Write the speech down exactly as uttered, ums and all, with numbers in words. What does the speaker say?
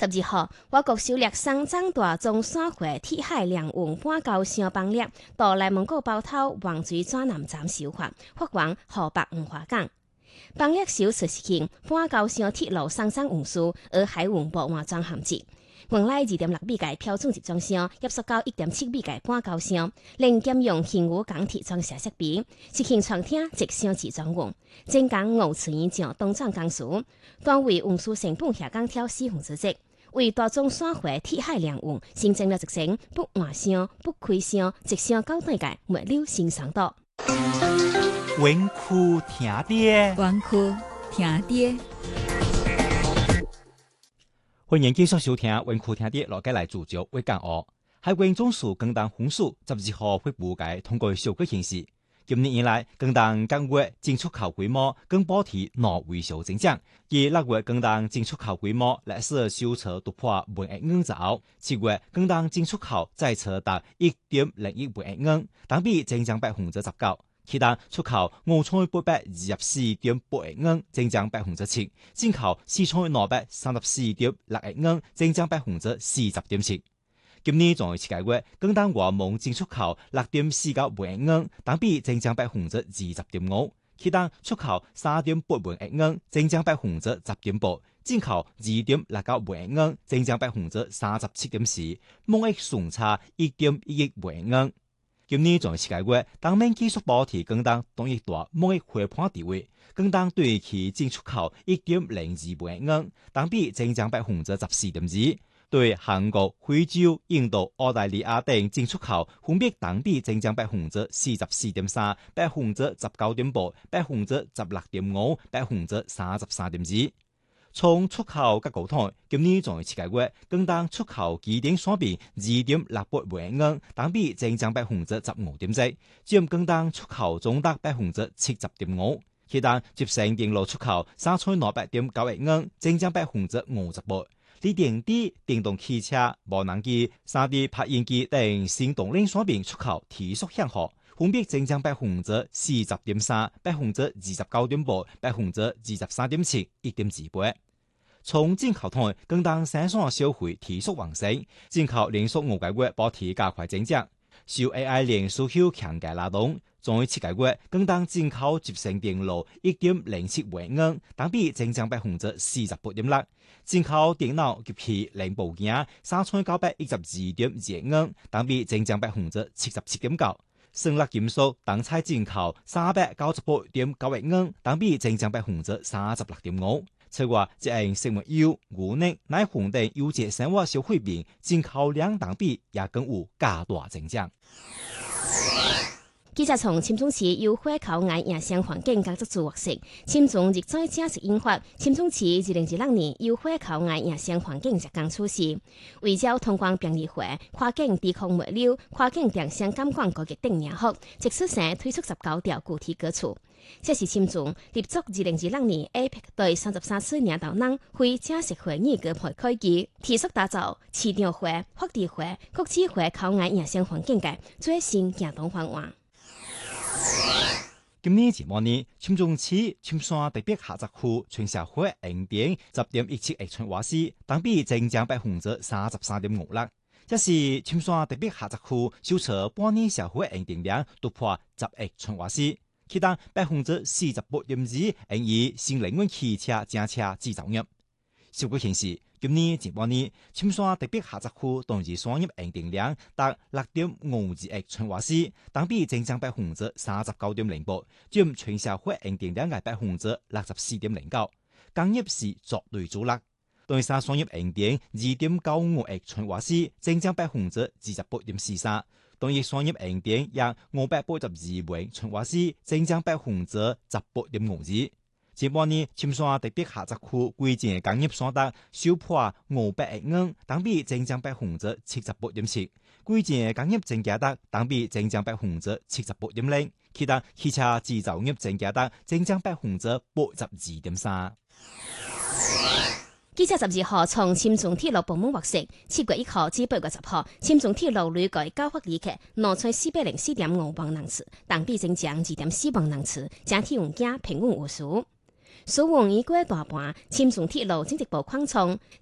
十二號，我國首列省長大中山會鐵海涼運半高相邦列到內蒙古包頭黃水轉南站收發，發往河北吳華港。邦列首次實行半高相鐵路上山運輸，而海運部換裝銜接。原來二點六米嘅標準集裝箱，壓縮到一點七米嘅半高箱，另兼用輕武鋼鐵裝卸設備，實行全廳直箱集裝運，整港五次以上東站工時，單位運輸成本下降跳四分之一。為大中山會鐵海涼運新增了一層不換箱、不開箱、直箱高端嘅物流新商道。 文庫聽爹， 文庫聽爹。 歡迎繼續收聽文庫聽爹，落街來主角為講哦。海運總署更當風數十二號會補改通過修改形式。今年以來，更當港月進出口規模更保持挪維修增長，而六月更當進出口規模來使修車突破萬億元之後，七月更當進出口再車達一點零一萬億元，同比增長百分之十九。其他出口五千八百二十四點八億元，增長百分之七；進口四千兩百三十四點六億元，增長百分之四十點七。今年仲有七個月，更當外蒙進出口六點四九萬億元，同比增長百分之二十點五；其他出口三點八萬億元，增長百分之十點八；進口二點六九萬億元，增長百分之三十七點四，貿易順差一點一億萬億元。今年仲有七個月，當面繼續保持更當東一大貿易夥伴地位，更當對其進出口一點零二萬億元，同比增長百分之十四點二。對韓國、非洲、印度、澳大利亞等進出口分別同比增長百分之四十四點三、百分之十九點八、百分之十六點五、百分之三十三點二。從出口角度睇，今年仲有七個月，更當出口機電產品二點六八萬億元，同比增長百分之十五點四，佔更當出口總額百分之七十點五。其他集成電路出口三千兩百點九億元，增長百分之五十八。鋰電池、電動汽車、無人機、三 D 拍印機等新動能產品出口提速向好，分別增長百分之四十點三、百分之二十九點八、百分之二十三點七、一點二八。從進口睇，更當生產消費提速旺盛，進口連續五個月保持加快增長，受 A I 連需求強勁拉動。仲有七個月，更當進口集成電路一點零七萬元，同比增長百分之四十八點六；進口電腦及其零部件三千九百一十二點二億元，同比增長百分之七十七點九；生物金屬當菜進口三百九十八點九億元，同比增長百分之三十六點五。此外，即係食物油、牛奶、奶粉等優質生活消費品進口量同比也更有加大增長。 記者從深圳市優惠口岸營商環境工作組獲悉，深圳亦再正式印發深圳市二零二六年優惠口岸營商環境日工措施，圍繞通關便利化、跨境低空物流、跨境電商監管高級等領域，即出城推出十九條具體舉措。這是深圳立足二零二六年 A P E C 對三十三次領導人非正式會議嘅開開機，提速打造市場化、國際化、國際化口岸營商環境嘅最新行動方案。 今年前半年，深圳市深山特別行政區全社會硬電十點一七億寸瓦時，同比增長百分之三十三點五六。這是深山特別行政區首次半年社會硬電量突破十億寸瓦時，其他百分之四十八點二用於新能源汽車正車製造業。數據顯示，今年前半年，深山特別行政區當日商業硬電量達六點五二億寸瓦時，同比增長百分之三十九點零八，佔全社會硬電量嘅百分之六十四點零九。工業是絕對主力，當日商業硬電二點九五億寸瓦時，增長百分之二十八點四三。當日商業硬電約五百八十二萬寸瓦時，增長百分之十八點五二。前半年，深山特別行政區規定工業所得首破五百億元，同比增長百分之七十八點七；規定工業淨價值同比增長百分之七十八點零，其他汽車製造業淨價值增長百分之八十二點三。 記者十二號從深圳鐵路部門獲悉，七月一號至八月十號，深圳鐵路累計交付旅客兩千四百零四點五萬人次，同比增長二點四萬人次，整體運價平穩無事。蘇運已過大半，深圳鐵路經濟部擴充，